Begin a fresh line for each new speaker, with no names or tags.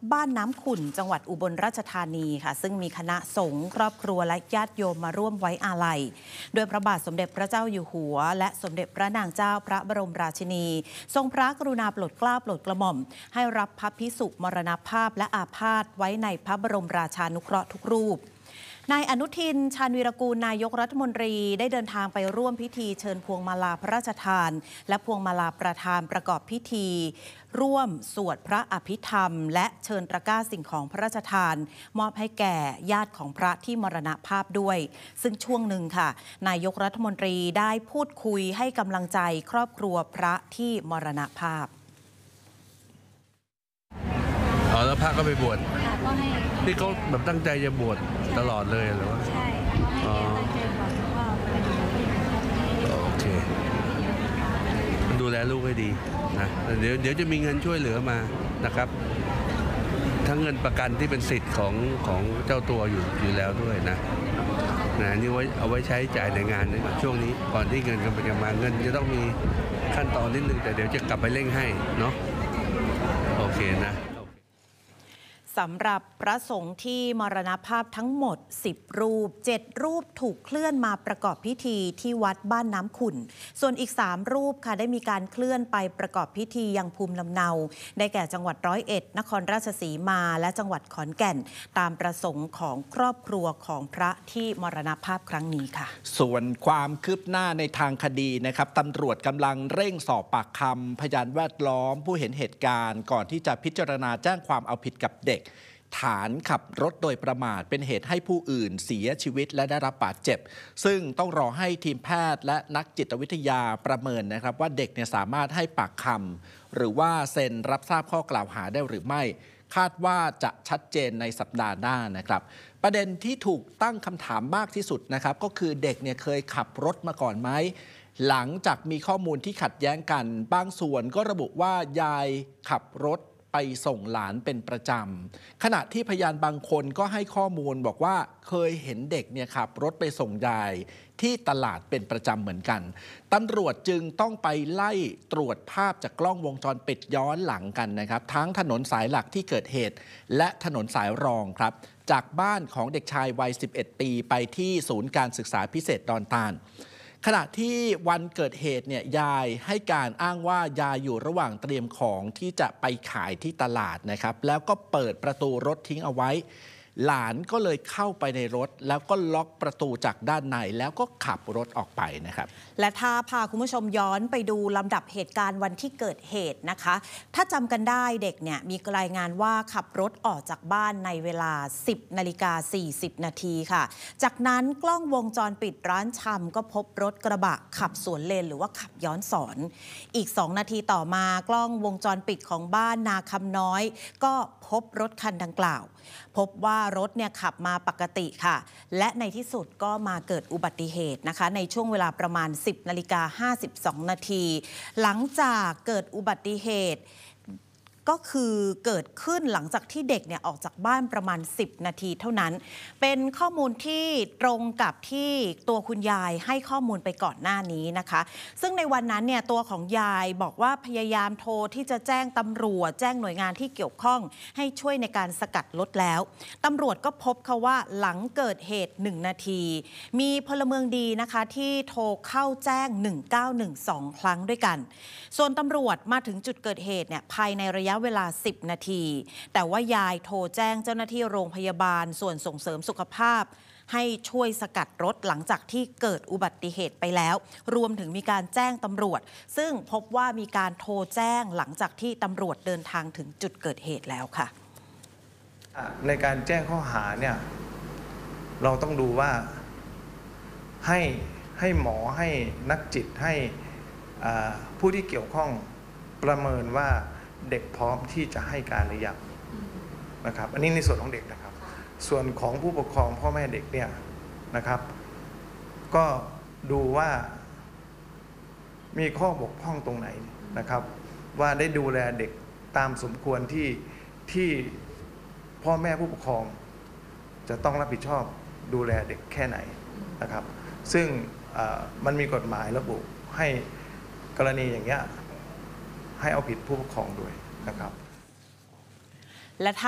บ้านน้ำขุ่นจังหวัดอุบลราชธานีค่ะซึ่งมีคณะสงฆ์ครอบครัวและญาติโยมมาร่วมไว้อาลัยโดยพระบาทสมเด็จพระเจ้าอยู่หัวและสมเด็จพระนางเจ้าพระบรมราชินีทรงพระกรุณาโปรดเกล้าโปรดกระหม่อมให้รับพระภิกษุมรณภาพและอาพาธไว้ในพระบรมราชานุเคราะห์ทุกรูปนายอนุทินชาญวีรกูลนายกรัฐมนตรีได้เดินทางไปร่วมพิธีเชิญพวงมาลาพระราชทานและพวงมาลาประธานประกอบพิธีร่วมสวดพระอภิธรรมและเชิญตะกร้าสิ่งของพระราชทานมอบให้แก่ญาติของพระที่มรณภาพด้วยซึ่งช่วงหนึ่งค่ะนายกรัฐมนตรีได้พูดคุยให้กำลังใจครอบครัวพระที่มรณภาพ
แล้วพระก็ไปบวชที่เขาแบบตั้งใจจะบวชตลอดเลยหรือว่า
ใช่ตั้งใจบวชว่า
โอเคดูแลลูกให้ดีนะเดี๋ยวจะมีเงินช่วยเหลือมานะครับทั้งเงินประกันที่เป็นสิทธิ์ของเจ้าตัวอยู่แล้วด้วยนะนี่เอาไว้ใช้จ่ายในงานในช่วงนี้ก่อนที่เงินจะมาเงินจะต้องมีขั้นตอนนิดนึงแต่เดี๋ยวจะกลับไปเร่งให้เนาะโอเคนะ
สำหรับพระสงฆ์ที่มรณภาพทั้งหมด10รูป7รูปถูกเคลื่อนมาประกอบพิธีที่วัดบ้านน้ำขุ่นส่วนอีก3รูปค่ะได้มีการเคลื่อนไปประกอบพิธียังภูมิลำเนาได้แก่จังหวัด101นครราชสีมาและจังหวัดขอนแก่นตามประสงค์ของครอบครัวของพระที่มรณภาพครั้งนี้ค่ะ
ส่วนความคืบหน้าในทางคดีนะครับตำรวจกำลังเร่งสอบปากคำพยานแวดล้อมผู้เห็นเหตุการณ์ก่อนที่จะพิจารณาแจ้งความเอาผิดกับเด็กฐานขับรถโดยประมาทเป็นเหตุให้ผู้อื่นเสียชีวิตและได้รับบาดเจ็บซึ่งต้องรอให้ทีมแพทย์และนักจิตวิทยาประเมินนะครับว่าเด็กสามารถให้ปากคำหรือว่าเซ็นรับทราบข้อกล่าวหาได้หรือไม่คาดว่าจะชัดเจนในสัปดาห์หน้านะครับประเด็นที่ถูกตั้งคำถามมากที่สุดนะครับก็คือเด็กเคยขับรถมาก่อนไหมหลังจากมีข้อมูลที่ขัดแย้งกันบางส่วนก็ระบุว่ายายขับรถไปส่งหลานเป็นประจำขณะที่พยานบางคนก็ให้ข้อมูลบอกว่าเคยเห็นเด็กขับรถไปส่งยายที่ตลาดเป็นประจำเหมือนกันตำรวจจึงต้องไปไล่ตรวจภาพจากกล้องวงจรปิดย้อนหลังกันนะครับทั้งถนนสายหลักที่เกิดเหตุและถนนสายรองครับจากบ้านของเด็กชายวัย11 ปีไปที่ศูนย์การศึกษาพิเศษดอนตาลขณะที่วันเกิดเหตุยายให้การอ้างว่ายายอยู่ระหว่างเตรียมของที่จะไปขายที่ตลาดนะครับแล้วก็เปิดประตูรถทิ้งเอาไว้หลานก็เลยเข้าไปในรถแล้วก็ล็อกประตูจากด้านในแล้วก็ขับรถออกไปนะครับ
และถ้าพาคุณผู้ชมย้อนไปดูลำดับเหตุการณ์วันที่เกิดเหตุนะคะถ้าจำกันได้เด็กมีรายงานว่าขับรถออกจากบ้านในเวลา 10:40 นาทีค่ะจากนั้นกล้องวงจรปิดร้านชำก็พบรถกระบะขับสวนเลนหรือว่าขับย้อนสอนอีก2 นาทีต่อมากล้องวงจรปิดของบ้านนาคำน้อยก็พบรถคันดังกล่าวพบว่ารถขับมาปกติค่ะและในที่สุดก็มาเกิดอุบัติเหตุนะคะในช่วงเวลาประมาณ 10:52 นาทีหลังจากเกิดอุบัติเหตุก็คือเกิดขึ้นหลังจากที่เด็กออกจากบ้านประมาณ10 นาทีเท่านั้นเป็นข้อมูลที่ตรงกับที่ตัวคุณยายให้ข้อมูลไปก่อนหน้านี้นะคะซึ่งในวันนั้นตัวของยายบอกว่าพยายามโทรที่จะแจ้งตำรวจแจ้งหน่วยงานที่เกี่ยวข้องให้ช่วยในการสกัดรถแล้วตำรวจก็พบเขาว่าหลังเกิดเหตุ1 นาทีมีพลเมืองดีนะคะที่โทรเข้าแจ้ง1912 ครั้งด้วยกันส่วนตำรวจมาถึงจุดเกิดเหตุภายในระยะเวลา10 นาทีแต่ว่ายายโทรแจ้งเจ้าหน้าที่โรงพยาบาลส่วนส่งเสริมสุขภาพให้ช่วยสกัดรถหลังจากที่เกิดอุบัติเหตุไปแล้วรวมถึงมีการแจ้งตำรวจซึ่งพบว่ามีการโทรแจ้งหลังจากที่ตำรวจเดินทางถึงจุดเกิดเหตุแล้วค่ะ
ในการแจ้งข้อหาเราต้องดูว่าให้หมอให้นักจิตให้ผู้ที่เกี่ยวข้องประเมินว่าเด็กพร้อมที่จะให้การหรือยังนะครับอันนี้ในส่วนของเด็กนะครับส่วนของผู้ปกครองพ่อแม่เด็กนะครับก็ดูว่ามีข้อบกพร่องตรงไหนนะครับว่าได้ดูแลเด็กตามสมควรที่พ่อแม่ผู้ปกครองจะต้องรับผิดชอบดูแลเด็กแค่ไหนนะครับซึ่งมันมีกฎหมายระบุให้กรณีอย่างเงี้ยให้เอาผิดผู้ปกครองด้วยนะครับ